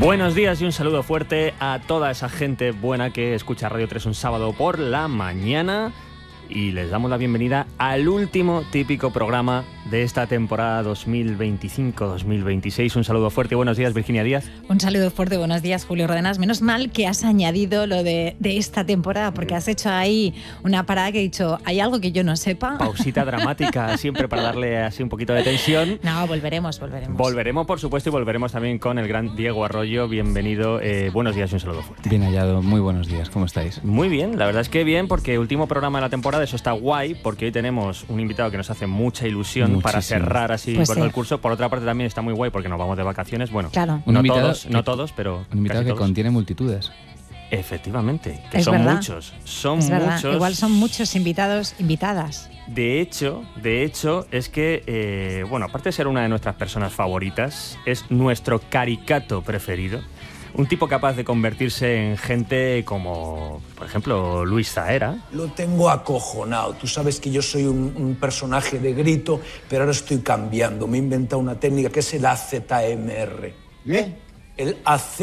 Buenos días y un saludo fuerte a toda esa gente buena que escucha Radio 3 un sábado por la mañana. Y les damos la bienvenida al último típico programa de esta temporada 2025-2026. Un saludo fuerte y buenos días, Virginia Díaz. Un saludo fuerte, buenos días, Julio Rodenas. Menos mal que has añadido lo de esta temporada, porque has hecho ahí una parada que he dicho, ¿hay algo que yo no sepa? Pausita dramática, siempre para darle así un poquito de tensión. No, volveremos. Volveremos, por supuesto, y volveremos también con el gran Diego Arroyo. Bienvenido, buenos días y un saludo fuerte. Bien hallado, muy buenos días, ¿cómo estáis? Muy bien, la verdad es que bien, porque último programa de la temporada, eso está guay, porque hoy tenemos un invitado que nos hace mucha ilusión. Muchísimo. Para cerrar así pues el curso. Por otra parte también está muy guay porque nos vamos de vacaciones. Bueno, claro. no todos, pero un invitado que contiene multitudes. Efectivamente, que es son verdad. muchos. Igual son muchos invitados, invitadas. De hecho, es que, aparte de ser una de nuestras personas favoritas, es nuestro caricato preferido. Un tipo capaz de convertirse en gente como, por ejemplo, Luis Zahera. Lo tengo acojonado. Tú sabes que yo soy un personaje de grito, pero ahora estoy cambiando. Me he inventado una técnica que es el AZMR. ¿Qué? El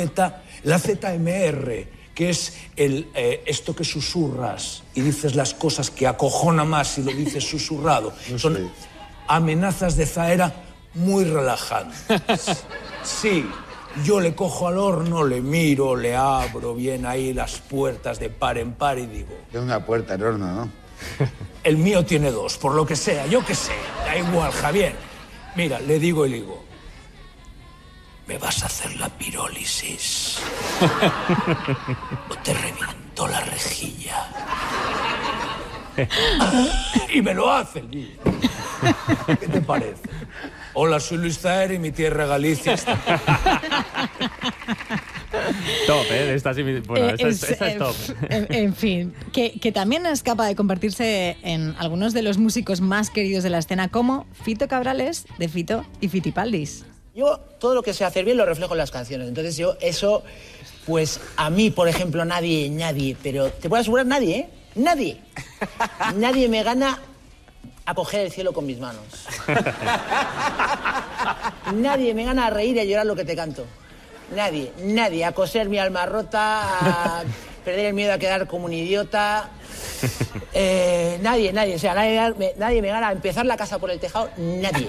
AZMR, que es esto que susurras y dices las cosas que acojona más si lo dices susurrado. Son amenazas de Zahera muy relajantes. Sí. Yo le cojo al horno, le miro, le abro bien ahí las puertas de par en par y digo... Es una puerta el horno, ¿no? El mío tiene dos, por lo que sea, yo qué sé, da igual, Javier. Mira, le digo, ¿me vas a hacer la pirólisis? ¿O te reviento la rejilla? Y me lo hace el mío. ¿Qué te parece? Hola, soy Luis Zahera y mi tierra Galicia está... Top, ¿eh? Esta es top. En fin, que también es capaz de convertirse en algunos de los músicos más queridos de la escena, como Fito Cabrales, de Fito y Fitipaldis. Yo todo lo que sé hacer bien lo reflejo en las canciones. Entonces yo eso, pues a mí, por ejemplo, nadie, pero te puedo asegurar nadie, ¿eh? Nadie me gana a coger el cielo con mis manos. Nadie me gana a reír y a llorar lo que te canto. Nadie. A coser mi alma rota, a perder el miedo a quedar como un idiota. Nadie. O sea, nadie me gana a empezar la casa por el tejado. Nadie.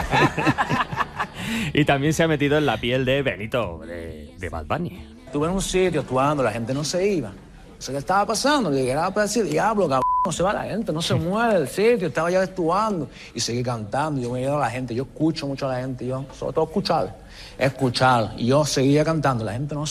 Y también se ha metido en la piel de Benito, de Bad Bunny. Estuve en un sitio actuando, la gente no se iba. No sé qué estaba pasando, le llegaba para decir, diablo, cabrón, no se va la gente, no se mueve del sitio, estaba ya actuando. Y seguí cantando, yo me he ido a la gente, yo escucho mucho a la gente, yo sobre todo escuchar. Y yo seguía cantando, la gente no